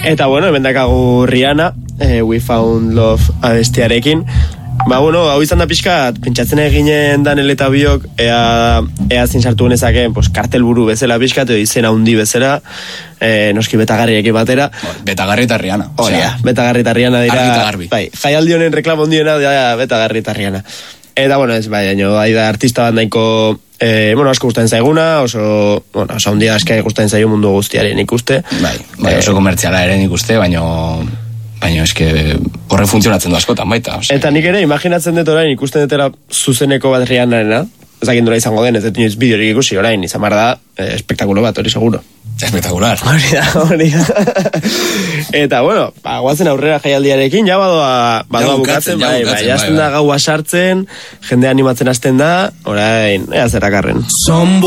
Eta bueno, hemen dakagu Rihanna, We Found Love abestiarekin. Bueno, hau izan da pixkat, pentsatzen eginen Daniel eta biok, ea zin sartu genezakeen, kartelburu bezala pixkat, edo izena handi bezala, noski Betagarriekin batera. Betagarri eta Rihanna. Betagarri eta Rihanna dira. Argi eta garbi. Bai, jaialdi honen reklamo handiena da Betagarri eta Rihanna. Eta bueno, ez bai, da artista bat nahiko, asko gustatzen zaiguna, oso handia asko gustatzen zaigu mundu guztiaren ikuste. Bai, oso komertziala ere ikuste, baina eske horre funtzionatzen du askotan baita. Eta nik ere imaginatzen dut orain ikusten dutera zuzeneko bat Rihannarena, ezakin dola izango den, ez dut inoiz bideorik ikusi orain, izan behar da, espektakulo bat, hori seguro. Espektakular. Hori da. Eta bueno, guazen aurrera jaialdiarekin, ja badoa bukatzen, jazten da gaua sartzen, jende animatzen hasten da, orain, ea zerakarren.